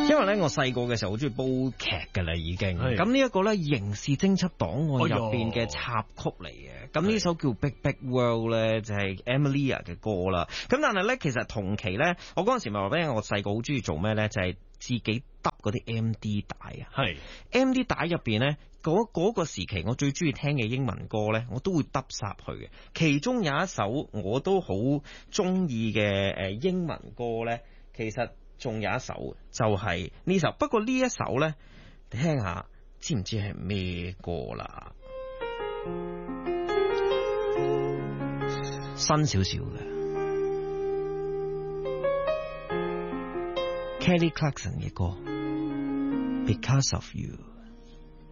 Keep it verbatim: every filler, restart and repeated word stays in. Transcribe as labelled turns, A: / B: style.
A: 因為咧我細個嘅時候好中意煲劇噶啦，已經咁呢一個咧刑事偵緝檔案入邊嘅插曲嚟嘅，咁呢首叫 Big Big World 咧就係 Emilia 嘅歌啦。咁但係咧其實同期咧，我嗰陣時咪話俾你，我細個好中意做咩咧，就係、是、自己揼嗰啲 M D 帶啊。係 M D 帶入邊咧，嗰、那個時期我最中意聽嘅英文歌咧，我都會揼霎去嘅。其中有一首我都好中意嘅誒英文歌咧，其實。仲有一首就係、是、呢首，不過呢一首呢，你聽下，知唔知係咩歌啦？新少少嘅 Kelly Clarkson 嘅歌 Because of You。